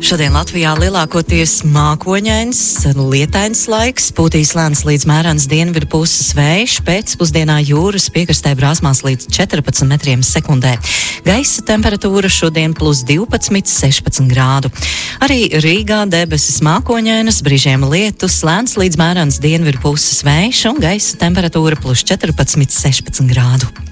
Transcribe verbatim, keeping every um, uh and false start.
Šodien Latvijā lielākoties mākoņains, lietains laiks, pūtīs lēns līdz mērens dienvidu puses vējš, pēcpusdienā jūras piekrastē brāzmās līdz četrpadsmit metriem sekundē. Gaisa temperatūra šodien plus divpadsmit, sešpadsmit grādu. Arī Rīgā debesis mākoņainas, brīžiem lietus, lēns līdz mērens dienvidu puses vējš un gaisa temperatūra plus četrpadsmit, sešpadsmit grādu.